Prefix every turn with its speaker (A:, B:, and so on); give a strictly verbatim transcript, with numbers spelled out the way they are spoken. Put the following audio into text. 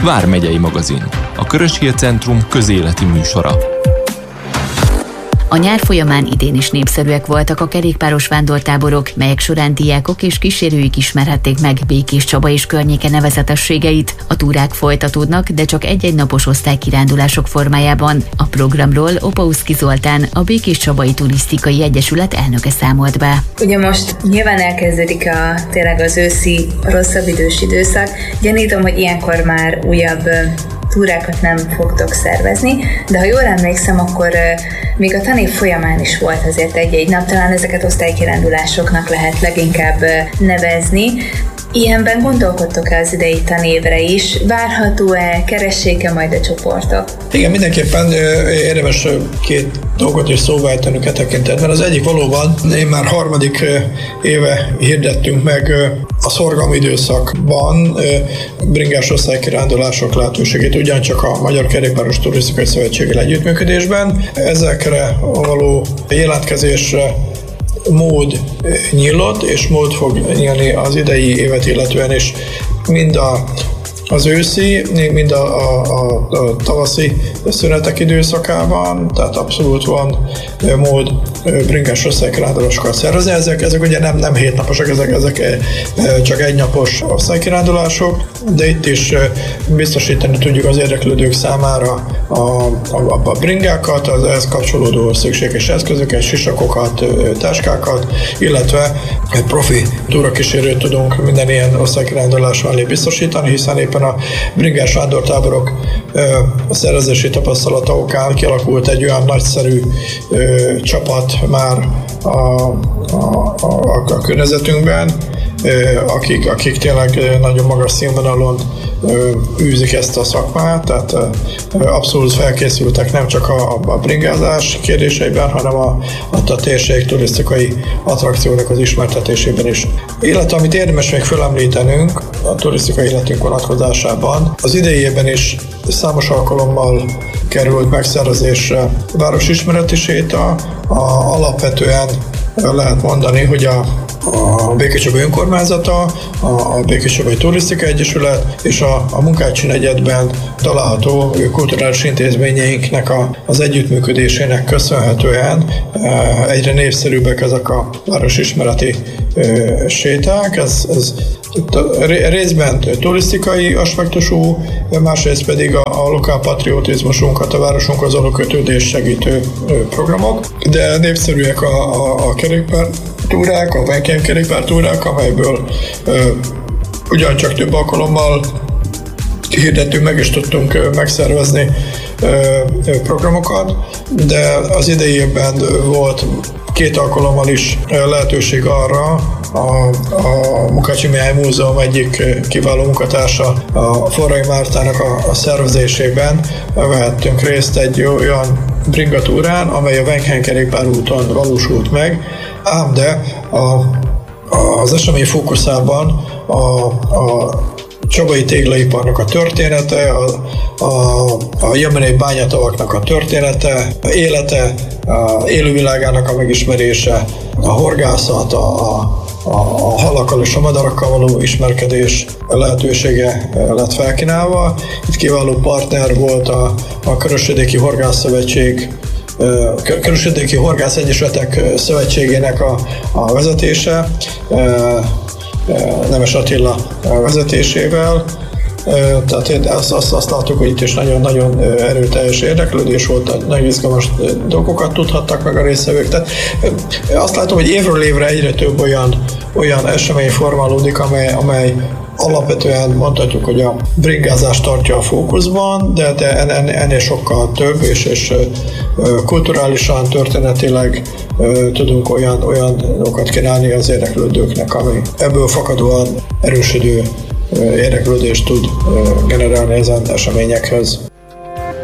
A: Vármegyei magazin, a Körös-Hír Centrum közéleti műsora.
B: A nyár folyamán idén is népszerűek voltak a kerékpáros vándortáborok, melyek során diákok és kísérőik ismerhették meg Békéscsaba és környéke nevezetességeit. A túrák folytatódnak, de csak egy-egy napos osztálykirándulások formájában. A programról Opauszki Zoltán, a Békéscsabai Turisztikai Egyesület elnöke számolt be.
C: Ugye most nyilván elkezdődik a, tényleg az őszi rosszabb idős időszak. Gyanítom, hogy ilyenkor már újabb túrákat nem fogtok szervezni, de ha jól emlékszem, akkor még a tanév folyamán is volt azért egy-egy nap, talán ezeket osztálykirándulásoknak lehet leginkább nevezni. Ilyenben gondolkodtok-e az idei tanévre is? Várható-e, keressék-e majd a csoportok?
D: Igen, mindenképpen érdemes két dolgot is szóba ejtenünk e tekintetben. Az egyik valóban, én már harmadik éve hirdettünk meg a szorgalmi időszakban bringás osztálykirándulások lehetőségét, ugyancsak a Magyar Kerékpáros Turisztikai Szövetséggel együttműködésben. Ezekre való jelentkezésre mód nyílt, és mód fog nyílni az idei évet illetően is, mind a az őszi, mind a, a, a, a tavaszi szünetek időszakában, tehát abszolút van mód bringás osztálykirándulásokat szervezni. Ezek, ezek ugye nem, nem hétnaposak, ezek, ezek csak egynapos osztálykirándulások, de itt is biztosítani tudjuk az érdeklődők számára a, a, a bringákat, az ehhez kapcsolódó szükséges eszközöket, sisakokat, táskákat, illetve egy profi túrakísérőt tudunk minden ilyen osztálykirándulás mellé biztosítani, hiszen éppen a bringás vándortáborok a szervezési tapasztalata okán kialakult egy olyan nagyszerű ö, csapat már a, a, a, a környezetünkben, ö, akik, akik tényleg nagyon magas színvonalon ö, űzik ezt a szakmát, tehát ö, abszolút felkészültek nem csak a, a bringázás kérdéseiben, hanem a, a térség turisztikai attrakciónak az ismertetésében is. Illetve, amit érdemes még felemlítenünk a turisztikai életünk vonatkozásában, az idejében is számos alkalommal került megszervezésre városismereti séta. A, alapvetően lehet mondani, hogy a a Békéscsabai Önkormányzata, a, a Békéscsabai Turisztikai Egyesület és a, a Munkácsi negyedben található kulturális intézményeinknek a, az együttműködésének köszönhetően e, egyre népszerűbbek ezek a városismereti e, séták. Ez, ez részben turisztikai aspektusú, másrészt pedig a, a lokálpatriotizmusunkat, a városunkhoz való kötődést segítő programok, de népszerűek a, a, a kerékpár túrák, a weekend kerékpártúrák, amelyből ö, ugyancsak több alkalommal hirdettünk, meg is tudtunk megszervezni ö, programokat, de az idei évben volt két alkalommal is lehetőség arra, a, a Munkácsi Mihály Múzeum egyik kiváló munkatársa, a Forrai Mártának a, a szervezésében vehettünk részt egy olyan bringatúrán, amely a Wenkhen kerékpárúton valósult meg, ám de a, a, az esemény fókuszában a, a csabai téglaiparnak a története, a, a, a jemenei bányatavaknak a története, a élete, a élővilágának a megismerése, a horgászat, a, a, a halakkal és a madarakkal való ismerkedés lehetősége lett felkínálva. Itt kiváló partner volt a, a Körösvidéki Horgászszövetség, Körösvidéki Horgász Egyesületek Szövetségének a, a vezetése, Nemes Attila vezetésével. Tehát azt, azt, azt láttuk, hogy itt is nagyon-nagyon erőteljes érdeklődés volt, nagyon izgalmas dolgokat tudhattak meg a résztvevők. Tehát azt látom, hogy évről évre egyre több olyan, olyan esemény formálódik, amely, amely alapvetően mondhatjuk, hogy a bringázást tartja a fókuszban, de, de ennél sokkal több, és, és kulturálisan, történetileg tudunk olyan, olyan dolgokat kínálni az érdeklődőknek, ami ebből fakadóan erősödő érdeklődést tud generálni ezen eseményekhez.